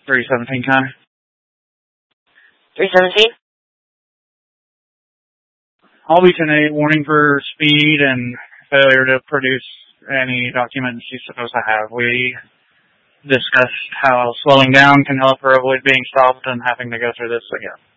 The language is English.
317 Connor. 317? Albleton 8, warning for speed and failure to produce any documents she's supposed to have. We discussed how slowing down can help her avoid being stopped and having to go through this again.